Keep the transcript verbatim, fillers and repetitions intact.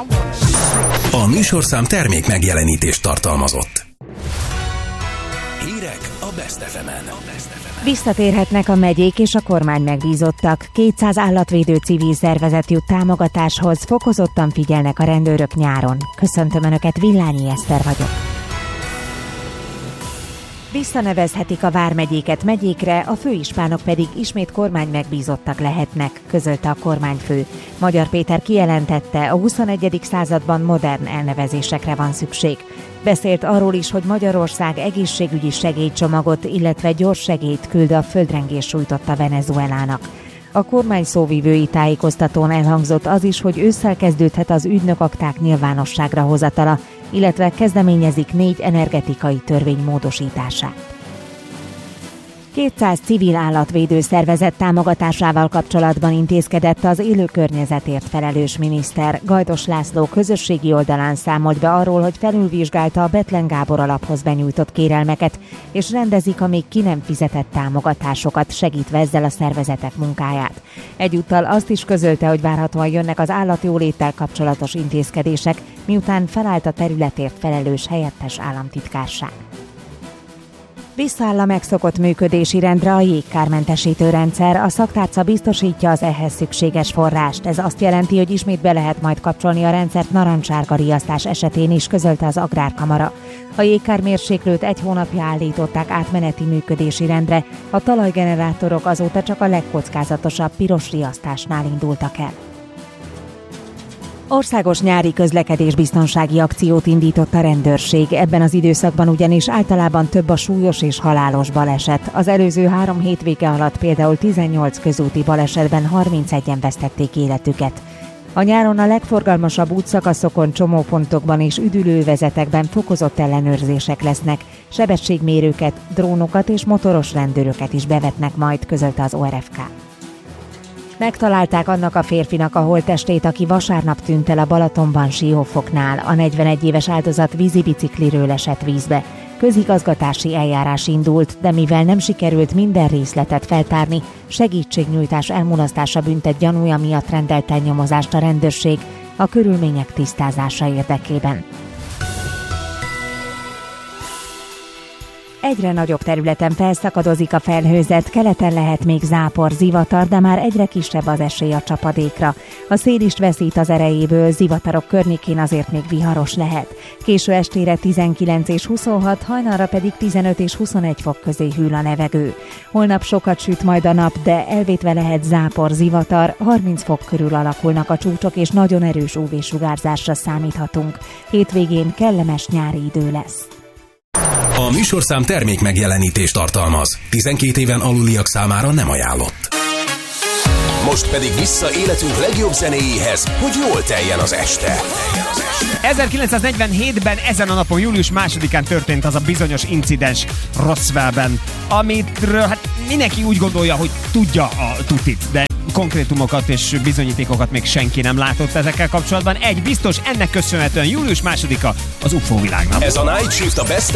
A műsorszám termék megjelenítést tartalmazott. Hírek a Best ef emen. Visszatérhetnek a megyék és a kormány megbízottak. kétszáz állatvédő civil szervezet jut támogatáshoz, fokozottan figyelnek a rendőrök nyáron. Köszöntöm Önöket, Villányi Eszter vagyok. Visszanevezhetik a vármegyéket megyékre, a főispánok pedig ismét kormány megbízottak lehetnek, közölte a kormányfő. Magyar Péter kijelentette, a huszonegyedik században modern elnevezésekre van szükség. Beszélt arról is, hogy Magyarország egészségügyi segélycsomagot, illetve gyors segélyt küld a földrengés sújtotta Venezuelának. A kormány szóvivői tájékoztatón elhangzott az is, hogy ősszel kezdődhet az ügynökakták nyilvánosságra hozatala, illetve kezdeményezik négy energetikai törvény módosítását. kétszáz civil állatvédő szervezet támogatásával kapcsolatban intézkedett az élő környezetért felelős miniszter. Gajdos László közösségi oldalán számolt be arról, hogy felülvizsgálta a Bethlen Gábor alaphoz benyújtott kérelmeket, és rendezik a még ki nem fizetett támogatásokat, segítve ezzel a szervezetek munkáját. Egyúttal azt is közölte, hogy várhatóan jönnek az állatjóléttel kapcsolatos intézkedések, miután felállt a területért felelős helyettes államtitkárság. Visszaáll a megszokott működési rendre a jégkármentesítő rendszer, a szaktárca biztosítja az ehhez szükséges forrást. Ez azt jelenti, hogy ismét be lehet majd kapcsolni a rendszert narancssárga riasztás esetén is, közölte az Agrárkamara. A jégkármérséklőt egy hónapja állították átmeneti működési rendre, a talajgenerátorok azóta csak a legkockázatosabb piros riasztásnál indultak el. Országos nyári közlekedésbiztonsági akciót indított a rendőrség, ebben az időszakban ugyanis általában több a súlyos és halálos baleset. Az előző három hétvége alatt például tizennyolc közúti balesetben harmincegyen vesztették életüket. A nyáron a legforgalmasabb útszakaszokon, csomópontokban és üdülővezetekben fokozott ellenőrzések lesznek, sebességmérőket, drónokat és motoros rendőröket is bevetnek majd, közölte az o er ef ká. Megtalálták annak a férfinak a holttestét, aki vasárnap tűnt el a Balatonban Siófoknál. A negyvenegy éves áldozat vízibicikliről esett vízbe. Közigazgatási eljárás indult, de mivel nem sikerült minden részletet feltárni, segítségnyújtás elmulasztása büntet gyanúja miatt rendelt el nyomozást a rendőrség a körülmények tisztázása érdekében. Egyre nagyobb területen felszakadozik a felhőzet, keleten lehet még zápor, zivatar, de már egyre kisebb az esély a csapadékra. A szél is veszít az erejéből, zivatarok környékén azért még viharos lehet. Késő estére tizenkilenc és huszonhat, hajnalra pedig tizenöt és huszonegy fok közé hűl a levegő. Holnap sokat süt majd a nap, de elvétve lehet zápor, zivatar, harminc fok körül alakulnak a csúcsok, és nagyon erős ú vé-sugárzásra számíthatunk. Hétvégén kellemes nyári idő lesz. A műsorszám termék megjelenítést tartalmaz. tizenkét éven aluliak számára nem ajánlott. Most pedig vissza életünk legjobb zenéjéhez, hogy jól teljen az este. ezerkilencszáznegyvenhétben ezen a napon, július másodikán történt az a bizonyos incidens Roswellben, amitről hát mindenki úgy gondolja, hogy tudja a tutit, de konkrétumokat és bizonyítékokat még senki nem látott ezekkel kapcsolatban. Egy biztos, ennek köszönhetően július másodika az u ef o világnap. Ez a Night Shift a Best